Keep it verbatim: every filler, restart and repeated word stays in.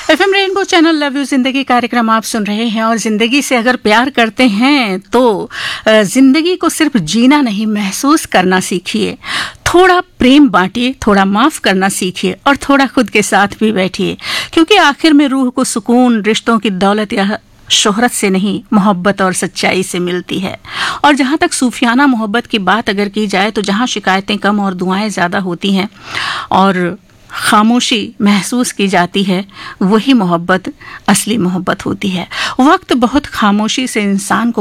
FM rainbow channel love you जिंदगी कार्यक्रम आप सुन रहे हैं। और जिंदगी से अगर प्यार करते हैं तो जिंदगी को सिर्फ जीना नहीं, महसूस करना सीखिए। थोड़ा प्रेम बांटिए, थोड़ा माफ करना सीखिए और थोड़ा खुद के साथ भी बैठिए, क्योंकि आखिर में रूह को सुकून रिश्तों की दौलत या शोहरत से नहीं, मोहब्बत और सच्चाई से मिलती है। और जहाँ तक सूफियाना मोहब्बत की बात अगर की जाए तो जहाँ शिकायतें कम और दुआएं ज़्यादा होती हैं और खामोशी महसूस की जाती है, वही मोहब्बत असली मोहब्बत होती है। वक्त बहुत खामोशी से इंसान को